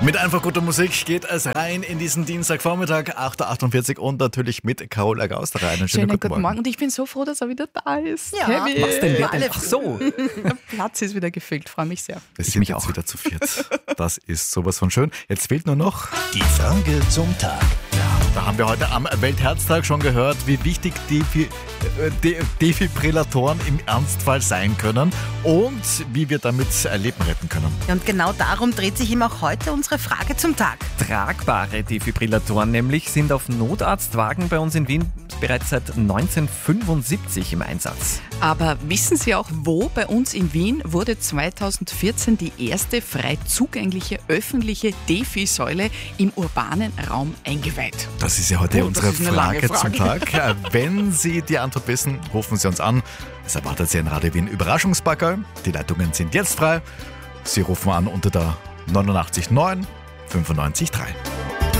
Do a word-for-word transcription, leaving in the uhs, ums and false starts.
Mit einfach guter Musik geht es rein in diesen Dienstagvormittag, acht Uhr achtundvierzig und natürlich mit Carola Gausterer. Einen schönen, Schönen guten, guten Morgen. Morgen. Und ich bin so froh, dass er wieder da ist. Ja. Kevin. Was denn? Wer Wer denn? Ach so. Der Platz ist wieder gefüllt, freue mich sehr. Wir Ich sind mich jetzt auch. wieder zu viert. Das ist sowas von schön. Jetzt fehlt nur noch, Die Frage zum Tag. da haben wir heute am Weltherztag schon gehört, wie wichtig Defi- äh, De- Defibrillatoren im Ernstfall sein können und wie wir damit Leben retten können. Und genau darum dreht sich eben auch heute unsere Frage zum Tag. Tragbare Defibrillatoren nämlich sind auf Notarztwagen bei uns in Wien bereits seit neunzehnhundertfünfundsiebzig im Einsatz. Aber wissen Sie auch, wo bei uns in Wien wurde zweitausendvierzehn die erste frei zugängliche öffentliche Defi-Säule im urbanen Raum eingeweiht? Das ist ja heute Oh, unsere das ist eine lange Frage, zum Tag. Äh, Wenn Sie die Antwort wissen, rufen Sie uns an. Es erwartet Sie ein Radio Wien Überraschungsbagger. Die Leitungen sind jetzt frei. Sie rufen an unter der neunundachtzig neun fünfundneunzig drei.